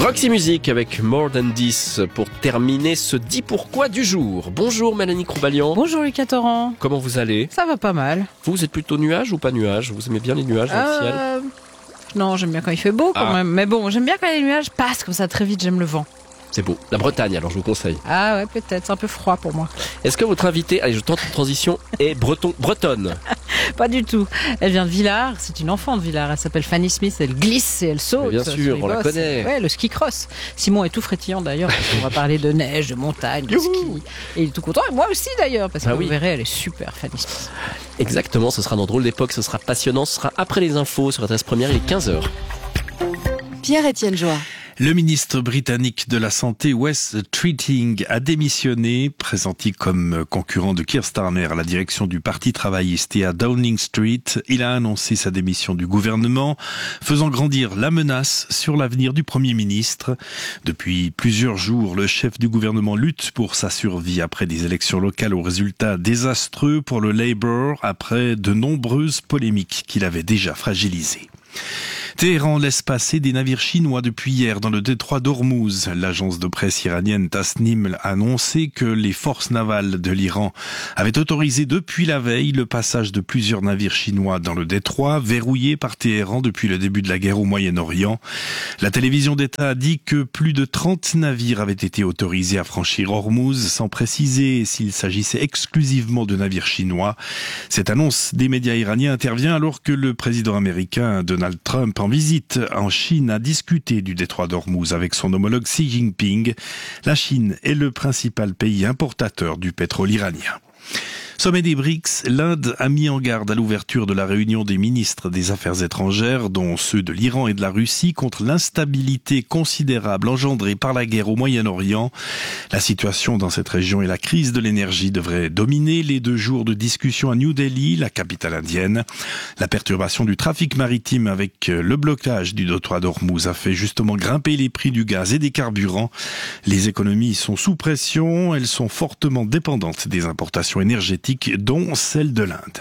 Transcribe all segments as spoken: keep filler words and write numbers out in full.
Roxy Music avec More Than This pour terminer ce dit pourquoi du jour. Bonjour Mélanie Croubalian. Bonjour Lucas Torrent. Comment vous allez? Ça va pas mal. Vous, vous êtes plutôt nuage ou pas nuage? Vous aimez bien les nuages dans euh... le ciel? Non, j'aime bien quand il fait beau quand ah. même. Mais bon, j'aime bien quand les nuages passent comme ça très vite, j'aime le vent. C'est beau. La Bretagne, alors je vous conseille. Ah ouais, peut-être. C'est un peu froid pour moi. Est-ce que votre invité, allez, je tente une transition, est breton, bretonne? Pas du tout. Elle vient de Villars. C'est une enfant de Villars. Elle s'appelle Fanny Smith. Elle glisse et elle saute. Mais bien sûr, on la connaît. Ouais, le ski cross. Simon est tout frétillant d'ailleurs parce qu'on va parler de neige, de montagne, de ski. Et il est tout content. Et moi aussi d'ailleurs parce que ah, vous oui. verrez, elle est super, Fanny Smith. Exactement. Ce sera dans Drôle d'époque. Ce sera passionnant. Ce sera après les infos sur Adresse Première. Il est quinze heures. Pierre-Étienne Joie. Le ministre britannique de la Santé, Wes Keating, a démissionné, présenté comme concurrent de Keir Starmer à la direction du Parti travailliste et à Downing Street. Il a annoncé sa démission du gouvernement, faisant grandir la menace sur l'avenir du Premier ministre. Depuis plusieurs jours, le chef du gouvernement lutte pour sa survie après des élections locales aux résultats désastreux pour le Labour, après de nombreuses polémiques qu'il avait déjà fragilisées. Téhéran laisse passer des navires chinois depuis hier dans le détroit d'Ormuz. L'agence de presse iranienne Tasnim a annoncé que les forces navales de l'Iran avaient autorisé depuis la veille le passage de plusieurs navires chinois dans le détroit, verrouillé par Téhéran depuis le début de la guerre au Moyen-Orient. La télévision d'État a dit que plus de trente navires avaient été autorisés à franchir Ormuz, sans préciser s'il s'agissait exclusivement de navires chinois. Cette annonce des médias iraniens intervient alors que le président américain Donald Trump en visite en Chine a discuté du détroit d'Ormuz avec son homologue Xi Jinping. La Chine est le principal pays importateur du pétrole iranien. Sommet des BRICS, l'Inde a mis en garde à l'ouverture de la réunion des ministres des Affaires étrangères, dont ceux de l'Iran et de la Russie, contre l'instabilité considérable engendrée par la guerre au Moyen-Orient. La situation dans cette région et la crise de l'énergie devraient dominer les deux jours de discussion à New Delhi, la capitale indienne. La perturbation du trafic maritime avec le blocage du détroit d'Ormuz a fait justement grimper les prix du gaz et des carburants. Les économies sont sous pression, elles sont fortement dépendantes des importations énergétiques, dont celle de l'Inde.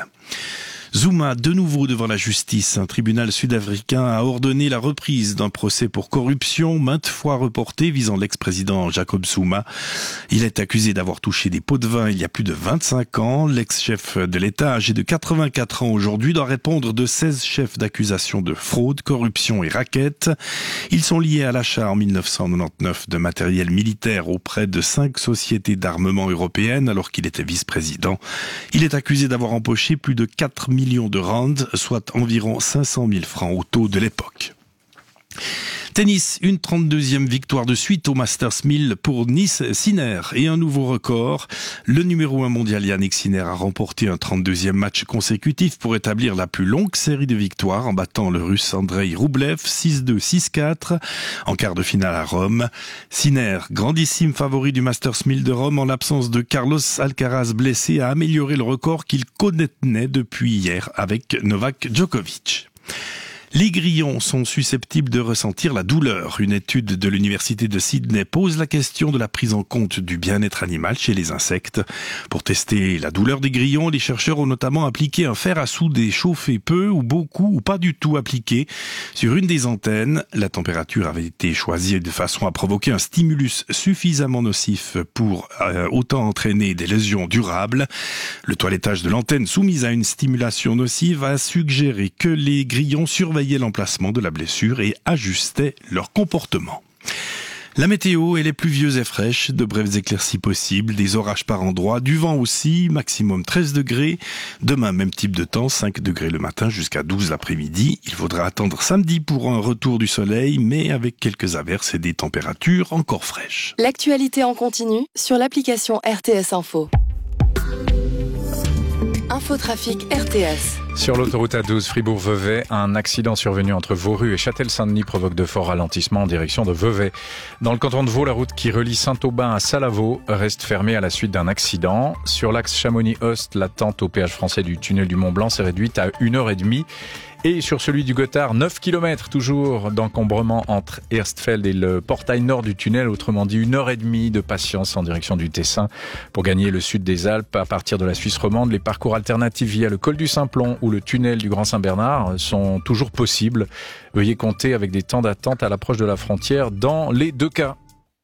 Zuma, de nouveau devant la justice. Un tribunal sud-africain a ordonné la reprise d'un procès pour corruption maintes fois reporté visant l'ex-président Jacob Zuma. Il est accusé d'avoir touché des pots de vin il y a plus de vingt-cinq ans. L'ex-chef de l'État, âgé de quatre-vingt-quatre ans aujourd'hui, doit répondre de seize chefs d'accusation de fraude, corruption et racket. Ils sont liés à l'achat en mille neuf cent quatre-vingt-dix-neuf de matériel militaire auprès de cinq sociétés d'armement européennes alors qu'il était vice-président. Il est accusé d'avoir empoché plus de quatre millions de rands, soit environ cinq cent mille francs au taux de l'époque. Tennis, une trente-deuxième victoire de suite au Masters mille pour Nice Sinner et un nouveau record. Le numéro un mondial Yannick Sinner a remporté un trente-deuxième match consécutif pour établir la plus longue série de victoires en battant le russe Andrei Roublev six deux six quatre en quart de finale à Rome. Sinner, grandissime favori du Masters mille de Rome en l'absence de Carlos Alcaraz blessé, a amélioré le record qu'il connaît depuis hier avec Novak Djokovic. Les grillons sont susceptibles de ressentir la douleur. Une étude de l'université de Sydney pose la question de la prise en compte du bien-être animal chez les insectes. Pour tester la douleur des grillons, les chercheurs ont notamment appliqué un fer à souder chauffé peu ou beaucoup ou pas du tout appliqué sur une des antennes. La température avait été choisie de façon à provoquer un stimulus suffisamment nocif pour euh, autant entraîner des lésions durables. Le toilettage de l'antenne soumise à une stimulation nocive a suggéré que les grillons surveillent l'emplacement de la blessure et ajustaient leur comportement. La météo, elle est pluvieuse et fraîche, de brèves éclaircies possibles, des orages par endroits, du vent aussi, maximum treize degrés. Demain, même type de temps, cinq degrés le matin jusqu'à douze l'après-midi. Il faudra attendre samedi pour un retour du soleil, mais avec quelques averses et des températures encore fraîches. L'actualité en continu sur l'application R T S Info. Infotrafic R T S. Sur l'autoroute A douze Fribourg-Vevey, un accident survenu entre Vauru et Châtel-Saint-Denis provoque de forts ralentissements en direction de Vevey. Dans le canton de Vaud, la route qui relie Saint-Aubin à Salavo reste fermée à la suite d'un accident. Sur l'axe Chamonix-Ost, l'attente au péage français du tunnel du Mont-Blanc s'est réduite à une heure trente. Et sur celui du Gothard, neuf kilomètres toujours d'encombrement entre Erstfeld et le portail nord du tunnel, autrement dit une heure et demie de patience en direction du Tessin. Pour gagner le sud des Alpes, à partir de la Suisse romande, les parcours alternatifs via le col du Simplon ou le tunnel du Grand Saint-Bernard sont toujours possibles. Veuillez compter avec des temps d'attente à l'approche de la frontière dans les deux cas.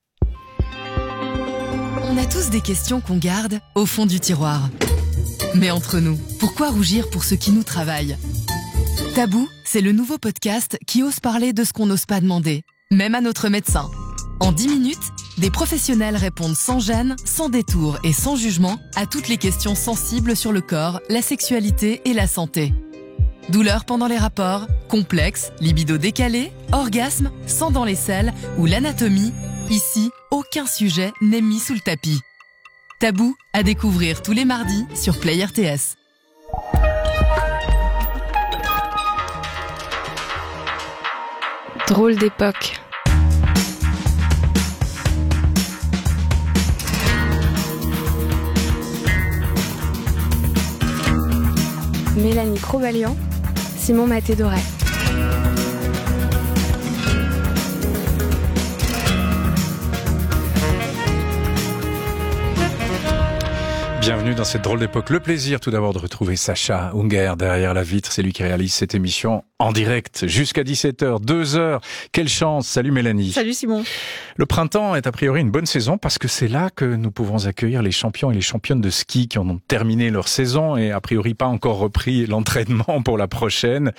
On a tous des questions qu'on garde au fond du tiroir. Mais entre nous, pourquoi rougir pour ce qui nous travaille ? Tabou, c'est le nouveau podcast qui ose parler de ce qu'on n'ose pas demander, même à notre médecin. En dix minutes, des professionnels répondent sans gêne, sans détour et sans jugement à toutes les questions sensibles sur le corps, la sexualité et la santé. Douleurs pendant les rapports, complexes, libido décalé, orgasme, sang dans les selles ou l'anatomie, ici, aucun sujet n'est mis sous le tapis. Tabou à découvrir tous les mardis sur Play R T S. Drôle d'époque. Mélanie Crobalian, Simon Maté-Doré. Bienvenue dans cette drôle d'époque. Le plaisir tout d'abord de retrouver Sacha Unger derrière la vitre. C'est lui qui réalise cette émission en direct jusqu'à dix-sept heures, deux heures. Quelle chance. Salut Mélanie. Salut Simon. Le printemps est a priori une bonne saison parce que c'est là que nous pouvons accueillir les champions et les championnes de ski qui ont terminé leur saison et a priori pas encore repris l'entraînement pour la prochaine.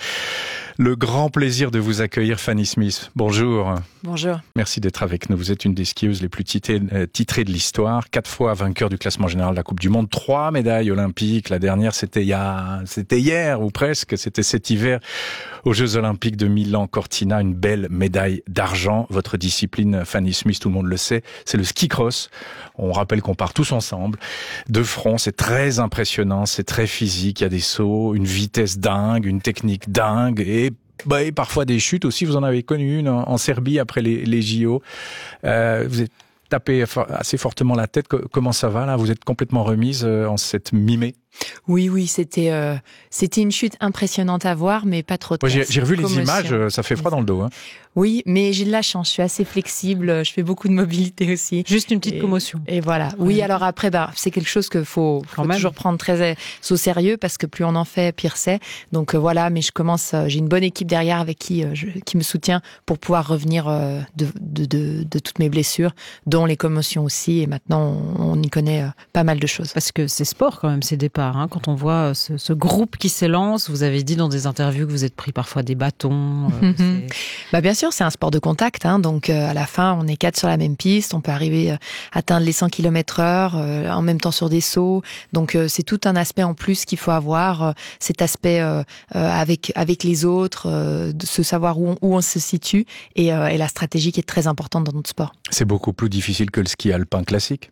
Le grand plaisir de vous accueillir, Fanny Smith. Bonjour. Bonjour. Merci d'être avec nous. Vous êtes une des skieuses les plus titrées, euh, titrées de l'histoire. Quatre fois vainqueur du classement général de la Coupe du Monde. Trois médailles olympiques. La dernière, c'était il y a, c'était hier ou presque. C'était cet hiver aux Jeux Olympiques de Milan-Cortina. Une belle médaille d'argent. Votre discipline, Fanny Smith, tout le monde le sait, c'est le ski cross. On rappelle qu'on part tous ensemble. De front, c'est très impressionnant. C'est très physique. Il y a des sauts, une vitesse dingue, une technique dingue et Bah, et parfois des chutes aussi. Vous en avez connu une en, en Serbie après les, les J O. Euh, vous êtes tapé assez fortement la tête. Comment ça va là ? Vous êtes complètement remise en cette mi-mai ? Oui, oui, c'était euh, c'était une chute impressionnante à voir, mais pas trop de ouais, j'ai, j'ai revu les images, ça fait froid dans le dos. Hein. Oui, mais j'ai de la chance, je suis assez flexible, je fais beaucoup de mobilité aussi. Juste une petite et, commotion. Et voilà. Oui, ouais. Alors après, bah, c'est quelque chose qu'il faut, faut toujours prendre très au sérieux parce que plus on en fait, pire c'est. Donc euh, voilà, mais je commence, euh, j'ai une bonne équipe derrière avec qui euh, je, qui me soutient pour pouvoir revenir euh, de, de, de, de toutes mes blessures, dont les commotions aussi. Et maintenant, on, on y connaît euh, pas mal de choses. Parce que c'est sport quand même, ces départs. Hein, quand on voit ce, ce groupe qui s'élance, vous avez dit dans des interviews que vous êtes pris parfois des bâtons. Euh, mm-hmm. Bah bien sûr, c'est un sport de contact, hein, donc euh, à la fin, on est quatre sur la même piste, on peut arriver à euh, atteindre les cent kilomètres heure, euh, en même temps sur des sauts. Donc euh, c'est tout un aspect en plus qu'il faut avoir, euh, cet aspect euh, euh, avec avec les autres, euh, de se savoir où on, où on se situe et, euh, et la stratégie qui est très importante dans notre sport. C'est beaucoup plus difficile que le ski alpin classique.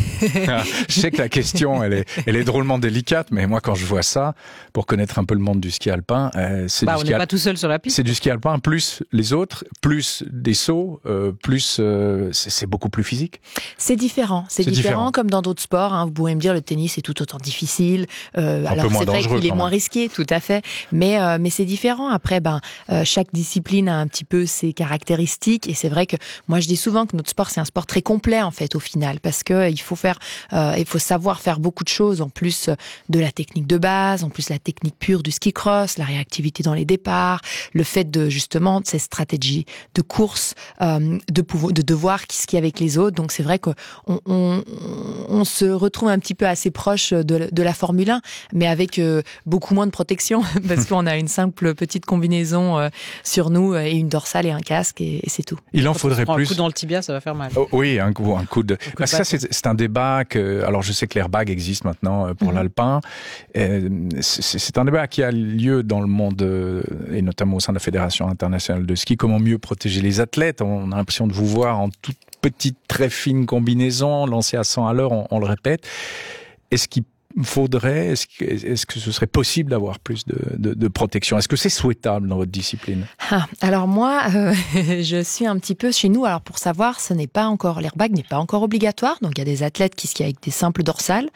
Je sais que la question, elle est, elle est drôlement délicate, mais moi, quand je vois ça, pour connaître un peu le monde du ski alpin, euh, c'est bah, du on ski n'est al... pas tout seul sur la piste. C'est du ski alpin plus les autres, plus des sauts, euh, plus euh, c'est, c'est beaucoup plus physique. C'est différent, c'est, c'est différent, différent comme dans d'autres sports. Hein. Vous pourrez me dire le tennis est tout autant difficile. Euh, un alors peu moins c'est vrai dangereux, qu'il est moins même. risqué, tout à fait. Mais euh, mais c'est différent. Après, ben euh, chaque discipline a un petit peu ses caractéristiques et c'est vrai que moi je dis souvent que notre sport c'est un sport très complet en fait au final parce que euh, il faut faire, euh, il faut savoir faire beaucoup de choses en plus de la technique de base, en plus la technique pure du ski cross, la réactivité dans les départs, le fait de justement ces stratégies de course, euh, de pouvoir, de devoir skier avec les autres. Donc c'est vrai qu'on on, on se retrouve un petit peu assez proche de, de la Formule un, mais avec euh, beaucoup moins de protection parce qu'on a une simple petite combinaison euh, sur nous et une dorsale et un casque et, et c'est tout. Il en faudrait plus. plus. Un coup dans le tibia, ça va faire mal. Oh, oui, un coup, un coup de. Un coup Parce de que ça, c'est, c'est un débat que. Alors, je sais que l'airbag existe maintenant pour mm-hmm. l'alpin. Et c'est, c'est un débat qui a lieu dans le monde et notamment au sein de la Fédération internationale de ski. Comment mieux protéger les athlètes ? On a l'impression de vous voir en toute petite, très fine combinaison, lancée à cent à l'heure. On, on le répète. Est-ce qu'il faudrait, est-ce que, est-ce que ce serait possible d'avoir plus de, de, de protection ? Est-ce que c'est souhaitable dans votre discipline ? ah, Alors moi, euh, je suis un petit peu chez nous. Alors pour savoir, ce n'est pas encore l'airbag n'est pas encore obligatoire. Donc il y a des athlètes qui skient avec des simples dorsales.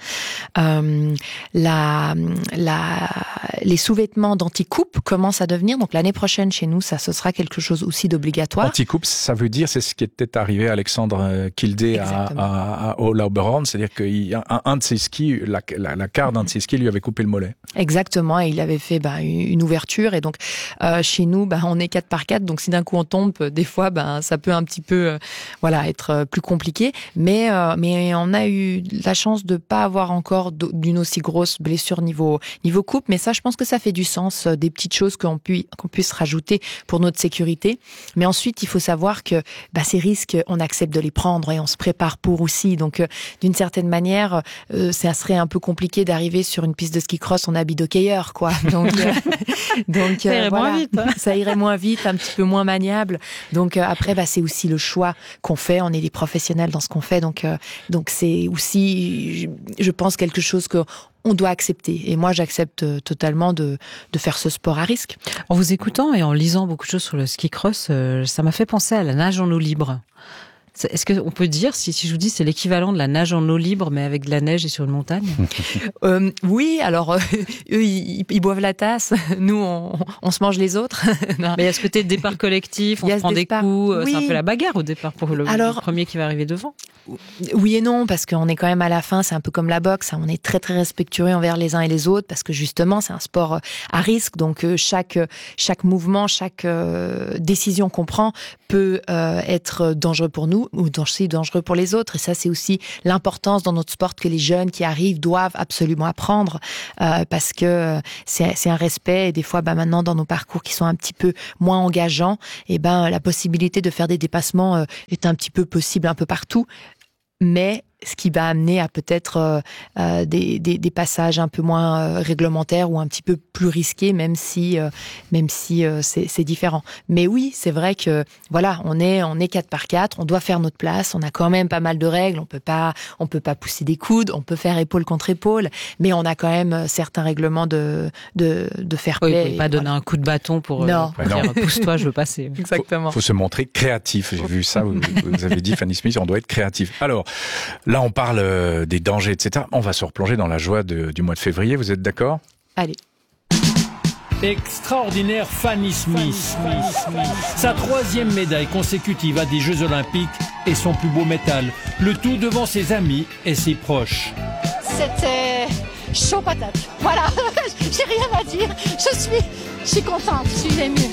Euh, la, la, les sous-vêtements d'anti-coupe commencent à devenir. Donc l'année prochaine chez nous, ça ce sera quelque chose aussi d'obligatoire. Anti-coupe, ça veut dire, c'est ce qui était arrivé à Alexandre Kildé à, à, à Olaberron, c'est-à-dire qu'un un de ses skis, la, la la, la quart d'un de ses skis lui avait coupé le mollet. Exactement, et il avait fait bah, une ouverture, et donc euh, chez nous, bah, on est quatre par quatre, donc si d'un coup on tombe, des fois, bah, ça peut un petit peu, euh, voilà, être plus compliqué, mais euh, mais on a eu la chance de pas avoir encore d'une aussi grosse blessure niveau niveau coupe, mais ça, je pense que ça fait du sens, des petites choses qu'on puisse qu'on puisse rajouter pour notre sécurité. Mais ensuite, il faut savoir que bah, ces risques, on accepte de les prendre et on se prépare pour aussi. Donc, euh, d'une certaine manière, euh, ça serait un peu compliqué d'arriver sur une piste de ski cross en habit d'hockeyeur, quoi. Donc, euh, donc ça irait euh, voilà. moins vite. Hein. Ça irait moins vite, un petit peu moins maniable. Donc euh, après, bah, c'est aussi le choix qu'on fait. On est des professionnels dans ce qu'on fait, donc euh, donc c'est aussi, je, je pense, quelque chose que on doit accepter. Et moi, j'accepte totalement de, de faire ce sport à risque. En vous écoutant et en lisant beaucoup de choses sur le ski cross, euh, ça m'a fait penser à la nage en eau libre. Est-ce qu'on peut dire, si, si je vous dis c'est l'équivalent de la nage en eau libre, mais avec de la neige et sur une montagne? euh, Oui, alors, euh, eux, ils, ils boivent la tasse, nous, on, on se mange les autres. Mais il y a ce côté de départ collectif, on se prend des coups, oui. C'est un peu la bagarre au départ pour le, alors, le premier qui va arriver devant. Oui et non, parce qu'on est quand même à la fin, c'est un peu comme la boxe, on est très très respectueux envers les uns et les autres, parce que justement c'est un sport à risque, donc chaque chaque mouvement, chaque euh, décision qu'on prend peut euh, être dangereux pour nous ou aussi dangereux pour les autres, et ça c'est aussi l'importance dans notre sport que les jeunes qui arrivent doivent absolument apprendre, euh, parce que c'est c'est un respect, et des fois bah, maintenant dans nos parcours qui sont un petit peu moins engageants, et ben la possibilité de faire des dépassements euh, est un petit peu possible un peu partout. Mais ce qui va amener à peut-être euh, euh, des, des, des passages un peu moins euh, réglementaires ou un petit peu plus risqués, même si, euh, même si euh, c'est, c'est différent. Mais oui, c'est vrai que voilà, on est on est quatre par quatre, on doit faire notre place, on a quand même pas mal de règles, on peut pas on peut pas pousser des coudes, on peut faire épaule contre épaule, mais on a quand même certains règlements de de, de fair play. Oui, vous pouvez pas donner un coup de bâton pour, non. euh, pour dire non. Pousse-toi, je veux passer. Exactement. Faut, faut se montrer créatif. J'ai vu ça. Vous, vous avez dit, Fanny Smith, on doit être créatif. Alors. Là, on parle des dangers, et cetera. On va se replonger dans la joie de, du mois de février. Vous êtes d'accord ? Allez. Extraordinaire Fanny Smith. Smith, Smith. Sa troisième médaille consécutive à des Jeux Olympiques et son plus beau métal. Le tout devant ses amis et ses proches. C'était chaud patate. Voilà, j'ai rien à dire. Je suis, je suis contente, je suis émue.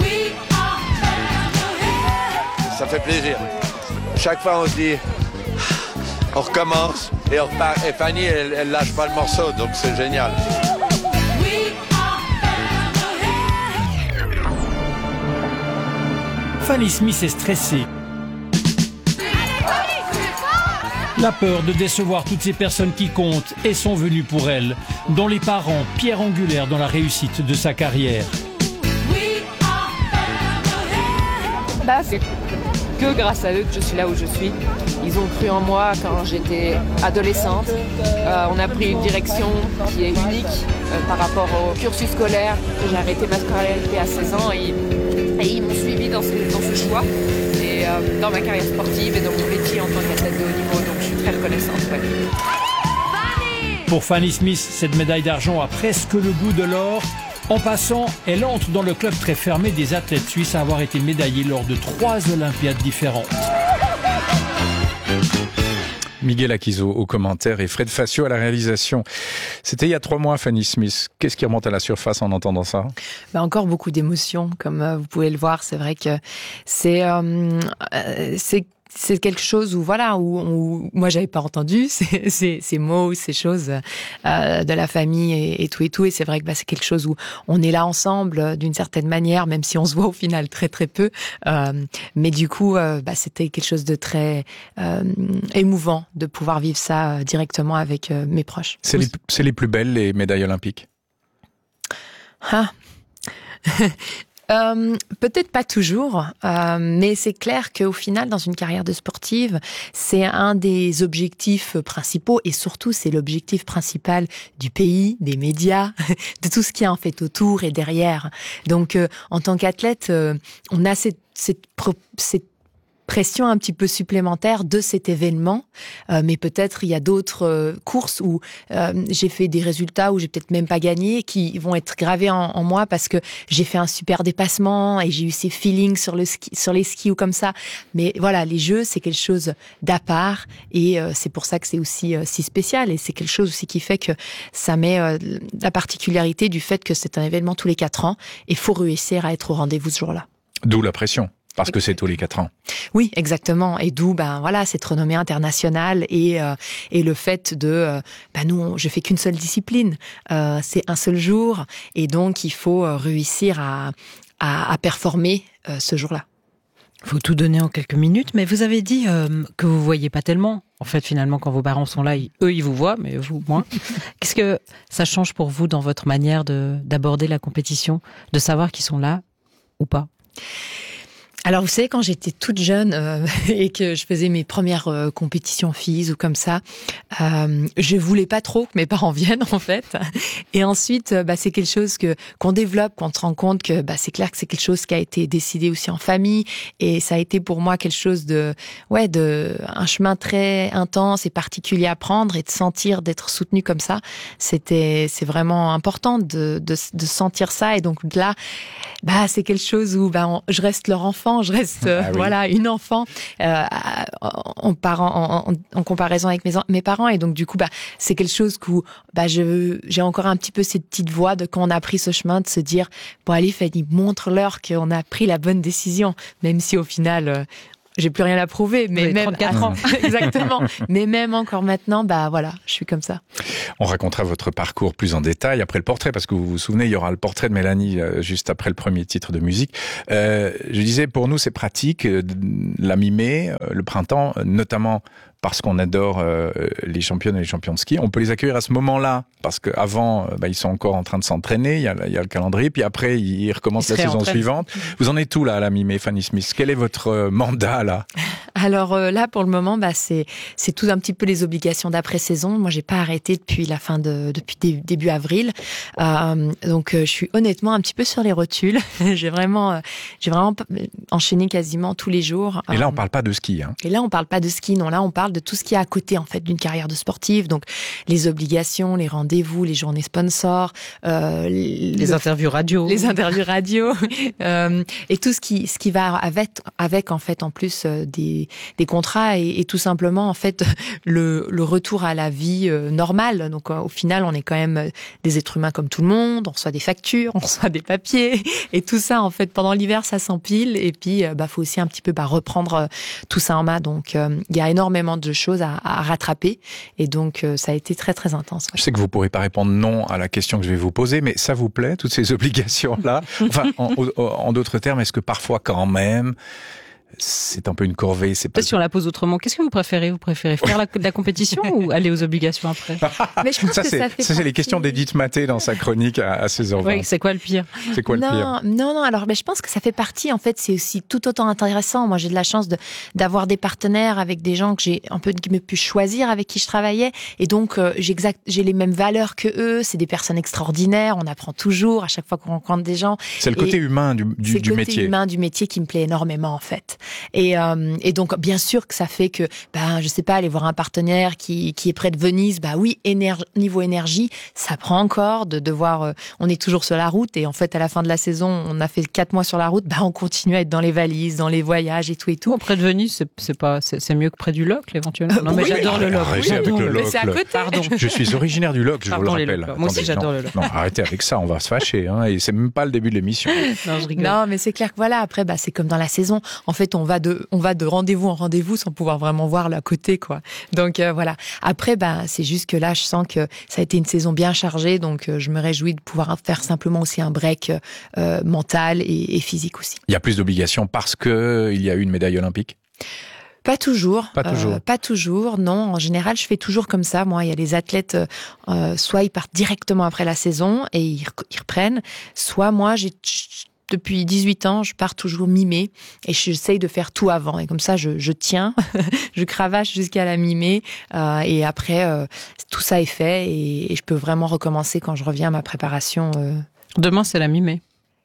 Ça fait plaisir. Chaque fois, on se dit... On recommence et on repart. Et Fanny, elle, elle lâche pas le morceau, donc c'est génial. Fanny Smith est stressée. La peur de décevoir toutes ces personnes qui comptent et sont venues pour elle, dont les parents, pierre angulaire dans la réussite de sa carrière. Bah, c'est que grâce à eux que je suis là où je suis. Ils ont cru en moi quand j'étais adolescente. Euh, on a pris une direction qui est unique euh, par rapport au cursus scolaire. J'ai arrêté ma scolarité à seize ans et, et ils m'ont suivi dans ce, dans ce choix et euh, dans ma carrière sportive et dans mon métier en tant qu'athlète de haut niveau. Donc je suis très reconnaissante. Ouais. Pour Fanny Smith, cette médaille d'argent a presque le goût de l'or. En passant, elle entre dans le club très fermé des athlètes suisses à avoir été médaillés lors de trois Olympiades différentes. Miguel Akizo au commentaire et Fred Facio à la réalisation. C'était il y a trois mois, Fanny Smith. Qu'est-ce qui remonte à la surface en entendant ça ? Ben encore beaucoup d'émotions, comme euh, vous pouvez le voir. C'est vrai que c'est euh, c'est c'est quelque chose où voilà où, où moi j'avais pas entendu ces, ces, ces mots, ces choses euh, de la famille et, et tout et tout, et c'est vrai que bah, c'est quelque chose où on est là ensemble euh, d'une certaine manière, même si on se voit au final très très peu, euh, mais du coup euh, bah, c'était quelque chose de très euh, émouvant de pouvoir vivre ça euh, directement avec euh, mes proches. C'est les, c'est les plus belles, les médailles olympiques. Ah. Euh, peut-être pas toujours, euh, mais c'est clair qu'au final, dans une carrière de sportive, c'est un des objectifs principaux, et surtout c'est l'objectif principal du pays, des médias, de tout ce qui est en fait autour et derrière. Donc, euh, en tant qu'athlète, euh, on a cette, cette, cette pression un petit peu supplémentaire de cet événement, euh, mais peut-être il y a d'autres euh, courses où euh, j'ai fait des résultats où j'ai peut-être même pas gagné, qui vont être gravés en, en moi parce que j'ai fait un super dépassement et j'ai eu ces feelings sur le ski, sur les skis ou comme ça. Mais voilà, les Jeux, c'est quelque chose d'à part et euh, c'est pour ça que c'est aussi euh, si spécial et c'est quelque chose aussi qui fait que ça met euh, la particularité du fait que c'est un événement tous les quatre ans et il faut réussir à être au rendez-vous ce jour-là. D'où la pression. Parce que c'est tous les quatre ans. Oui, exactement. Et d'où, ben voilà, cette renommée internationale et euh, et le fait de, euh, ben nous, on, je fais qu'une seule discipline, euh, c'est un seul jour, et donc il faut euh, réussir à à, à performer euh, ce jour-là. Il faut tout donner en quelques minutes, mais vous avez dit euh, que vous voyez pas tellement. En fait, finalement, quand vos parents sont là, ils, eux, ils vous voient, mais vous, moins. Qu'est-ce que ça change pour vous dans votre manière de d'aborder la compétition, de savoir qu'ils sont là ou pas? Alors, vous savez, quand j'étais toute jeune euh, et que je faisais mes premières euh, compétitions filles ou comme ça, euh, je voulais pas trop que mes parents viennent, en fait. Et ensuite, euh, bah, c'est quelque chose que qu'on développe, qu'on se rend compte que bah, c'est clair que c'est quelque chose qui a été décidé aussi en famille. Et ça a été pour moi quelque chose de, ouais, de un chemin très intense et particulier à prendre et de sentir d'être soutenu comme ça. C'était, c'est vraiment important de, de, de sentir ça. Et donc là, bah, c'est quelque chose où bah, on, je reste leur enfant. Je reste euh, ah oui. voilà une enfant euh, en, parent, en, en, en comparaison avec mes, mes parents et donc du coup bah c'est quelque chose où bah je j'ai encore un petit peu cette petite voix de quand on a pris ce chemin de se dire bon allez Fanny, montre-leur qu'on a pris la bonne décision, même si au final euh, j'ai plus rien à prouver, mais même trente-quatre ans. Exactement. Mais même encore maintenant, bah voilà, je suis comme ça. On racontera votre parcours plus en détail après le portrait, parce que vous vous souvenez, il y aura le portrait de Mélanie euh, juste après le premier titre de musique. Euh, je disais, pour nous, c'est pratique, euh, la mi-mai, euh, le printemps, euh, notamment parce qu'on adore euh, les championnes et les champions de ski. On peut les accueillir à ce moment-là, parce qu'avant, bah, ils sont encore en train de s'entraîner, il y a, il y a le calendrier, puis après, ils recommencent ils la saison suivante. Vous en êtes où, là, à la mi-mai, Fanny Smith? Quel est votre euh, mandat, là? Alors euh, là, pour le moment, bah, c'est, c'est tout un petit peu les obligations d'après-saison. Moi, j'ai pas arrêté depuis la fin de, depuis dé, début avril. Euh, donc, euh, je suis honnêtement un petit peu sur les rotules. j'ai vraiment, euh, j'ai vraiment enchaîné quasiment tous les jours. Et là, on parle pas de ski, hein? Et là, on parle pas de ski, non. Là, on parle de tout ce qui est à côté, en fait, d'une carrière de sportive. Donc, les obligations, les rendez-vous, les journées sponsors, euh, les, les interviews radio, les interviews radio, euh, et tout ce qui, ce qui va avec, avec en fait, en plus euh, des, des contrats et, et tout simplement, en fait, le, le retour à la vie euh, normale. Donc, euh, au final, on est quand même des êtres humains comme tout le monde. On reçoit des factures, on reçoit des papiers, et tout ça, en fait, pendant l'hiver, ça s'empile. Et puis, euh, bah, faut aussi un petit peu bah, reprendre euh, tout ça en main. Donc, il euh, y a énormément de choses à, à rattraper et donc euh, ça a été très très intense. Je sais que vous pourrez pas répondre non à la question que je vais vous poser, mais ça vous plaît, toutes ces obligations-là? Enfin, en, en, en d'autres termes, est-ce que parfois quand même c'est un peu une corvée? C'est pas... Si on la pose autrement, qu'est-ce que vous préférez? Vous préférez faire la, la compétition ou aller aux obligations après? Mais je pense ça, que c'est, ça, fait ça c'est les questions d'Edith Maté dans sa chronique à, à seize heures vingt. Oui, c'est quoi le pire? C'est quoi non, le pire? Non, non, alors mais je pense que ça fait partie, en fait, c'est aussi tout autant intéressant. Moi, j'ai de la chance de, d'avoir des partenaires avec des gens que j'ai un peu pu choisir, avec qui je travaillais. Et donc, euh, j'ai, exact, j'ai les mêmes valeurs que eux. C'est des personnes extraordinaires. On apprend toujours à chaque fois qu'on rencontre des gens. C'est le côté et humain du, du, c'est du le métier. C'est le côté humain du métier qui me plaît énormément, en fait. Et, euh, et donc, bien sûr que ça fait que, ben, je sais pas, aller voir un partenaire qui, qui est près de Venise, bah oui, énergie, niveau énergie, ça prend encore de devoir, euh, on est toujours sur la route et en fait, à la fin de la saison, on a fait quatre mois sur la route, bah, on continue à être dans les valises, dans les voyages et tout et tout. Bon, près de Venise, c'est, c'est pas, c'est, c'est mieux que près du Locle, éventuellement. Non, mais oui, j'adore le Locle. Arrêtez avec le Locle. C'est à côté. Pardon. Je suis originaire du Locle, je Pardon, vous le rappelle. Moi aussi, Attendez, j'adore non, le Locle. Non, arrêtez avec ça, on va se fâcher, hein, et c'est même pas le début de l'émission. Non, je rigole. Non, mais c'est clair que voilà, après, bah, c'est comme dans la saison. En fait, on va de, on va de rendez-vous en rendez-vous sans pouvoir vraiment voir le côté, quoi. Donc, euh, voilà. Après, bah, c'est juste que là, je sens que ça a été une saison bien chargée, donc euh, je me réjouis de pouvoir faire simplement aussi un break euh, mental et, et physique aussi. Il y a plus d'obligations parce que il y a eu une médaille olympique? Pas toujours. Pas toujours. Euh, pas toujours, non. En général, je fais toujours comme ça. Moi, il y a des athlètes, euh, soit ils partent directement après la saison et ils, ils reprennent, soit moi, j'ai... Depuis dix-huit ans, je pars toujours mi-mai et j'essaye de faire tout avant. Et comme ça, je, je tiens, je cravache jusqu'à la mi-mai euh, et après, euh, tout ça est fait et, et je peux vraiment recommencer quand je reviens à ma préparation. Euh... Demain, c'est la mi-mai.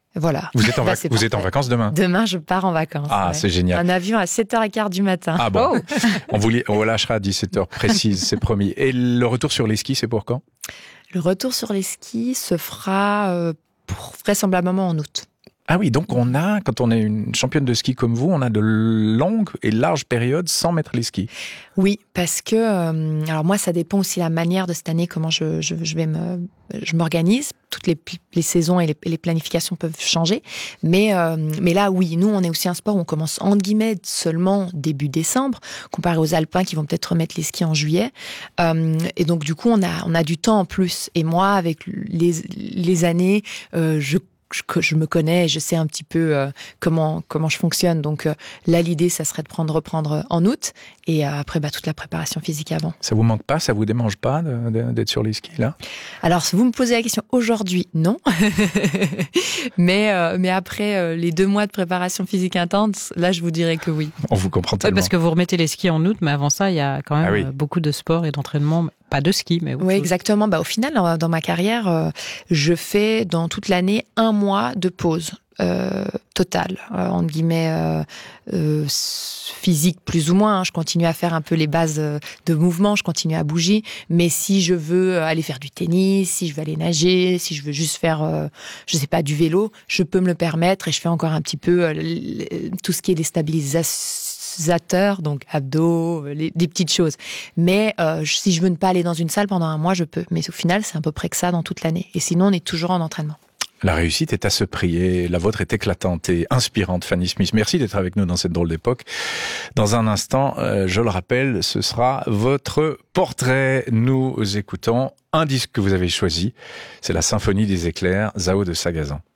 Voilà. Vous êtes en, Bah, vac- c'est vous êtes en parfait. vacances demain? Demain, je pars en vacances. Ah, ouais. c'est génial. Un avion à sept heures quinze du matin. Ah bon. Oh on, vous li- on vous lâchera à dix-sept heures précise, c'est promis. Et le retour sur les skis, c'est pour quand? Le retour sur les skis se fera euh, pour, vraisemblablement en août. Ah oui, donc on a, quand on est une championne de ski comme vous, on a de longues et larges périodes sans mettre les skis. Oui, parce que, euh, alors moi, ça dépend aussi la manière de cette année, comment je, je, je vais me, je m'organise. Toutes les, les saisons et les, les planifications peuvent changer. Mais, euh, mais là, oui, nous, on est aussi un sport où on commence, entre guillemets, seulement début décembre, comparé aux Alpins qui vont peut-être remettre les skis en juillet. Euh, et donc, du coup, on a, on a du temps en plus. Et moi, avec les, les années, euh, je Je, je me connais, je sais un petit peu euh, comment comment je fonctionne. Donc euh, là, l'idée, ça serait de prendre reprendre en août et euh, après bah, toute la préparation physique avant. Ça vous manque pas, ça vous démange pas de, de, d'être sur les skis là? Alors, si vous me posez la question aujourd'hui, non. mais euh, mais après euh, les deux mois de préparation physique intense, là, je vous dirais que oui. On vous comprend tellement. Parce que vous remettez les skis en août, mais avant ça, il y a quand même Ah oui. beaucoup de sport et d'entraînement. Pas de ski, mais... Oui, exactement. Bah, au final, dans, dans ma carrière, euh, je fais dans toute l'année un mois de pause euh, totale, euh, entre guillemets, euh, euh, physique plus ou moins. Hein. Je continue à faire un peu les bases de mouvement, je continue à bouger. Mais si je veux aller faire du tennis, si je veux aller nager, si je veux juste faire, euh, je sais pas, du vélo, je peux me le permettre et je fais encore un petit peu euh, tout ce qui est des stabilisations, donc abdos, les, des petites choses. Mais euh, si je veux ne pas aller dans une salle pendant un mois, je peux. Mais au final, c'est à peu près que ça dans toute l'année. Et sinon, on est toujours en entraînement. La réussite est à ce prix et la vôtre est éclatante et inspirante, Fanny Smith. Merci d'être avec nous dans cette drôle d'époque. Dans un instant, euh, je le rappelle, ce sera votre portrait. Nous écoutons un disque que vous avez choisi. C'est la Symphonie des éclairs, Zao de Sagazan.